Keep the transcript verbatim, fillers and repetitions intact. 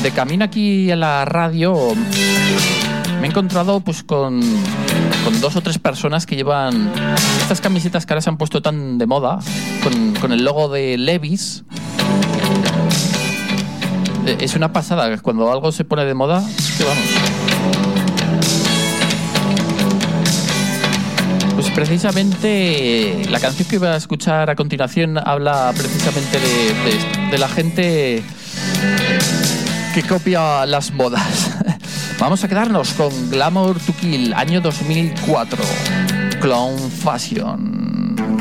de camino aquí a la radio me he encontrado pues con, con dos o tres personas que llevan estas camisetas que ahora se han puesto tan de moda, con, con el logo de Levi's. Es una pasada, cuando algo se pone de moda, es que vamos. Pues precisamente la canción que iba a escuchar a continuación habla precisamente de, de, de la gente que copia las modas. Vamos a quedarnos con Glamour to Kill, año dos mil cuatro, Clown Fashion.